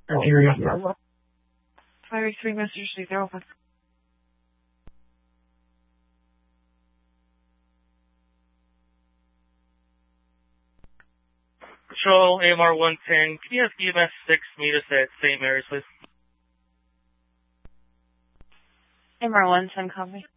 Fire 3 message, they're open. Patrol AMR 110, can you have EMS 6 meet us at St. Mary's, please? AMR 110, copy.